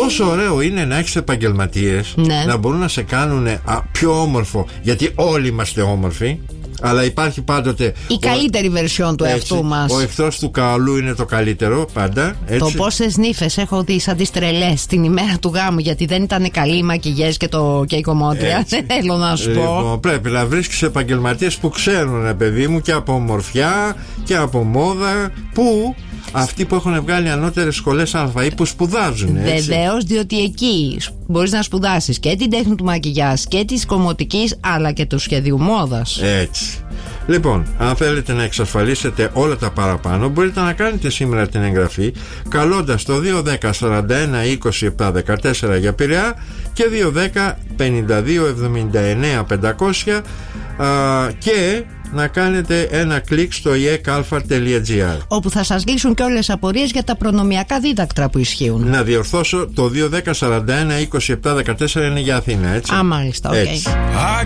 Πόσο ωραίο είναι να έχεις επαγγελματίες, ναι, να μπορούν να σε κάνουν πιο όμορφο. Γιατί όλοι είμαστε όμορφοι, αλλά υπάρχει πάντοτε η καλύτερη βερσιόν του εαυτού μας. Ο εχθρός του καλού είναι το καλύτερο πάντα, έτσι. Το πόσες νύφες έχω δει σαν τις τρελές την ημέρα του γάμου, γιατί δεν ήταν καλοί οι μακιγιές και η κομμότρια. Θέλω να σου πω. Πρέπει να βρίσκεις επαγγελματίες που ξέρουν, παιδί μου, και από ομορφιά και από μόδα, που αυτοί που έχουν βγάλει ανώτερες σχολές ΑΕ που σπουδάζουν. Βεβαίως, διότι εκεί μπορείς να σπουδάσεις και την τέχνη του μακιγιάζ και της κομμωτικής, αλλά και του σχεδίου μόδας. Έτσι. Λοιπόν, αν θέλετε να εξασφαλίσετε όλα τα παραπάνω, μπορείτε να κάνετε σήμερα την εγγραφή καλώντας το 210 41 20 714 για Πειραιά και 210 52 79 500 και να κάνετε ένα κλικ στο ekalfa.gr, όπου θα σας λύσουν και όλες τις απορίες για τα προνομιακά δίδακτρα που ισχύουν. Να διορθώσω, το 210 41 27 14 είναι για Αθήνα, έτσι. Μάλιστα, οκ.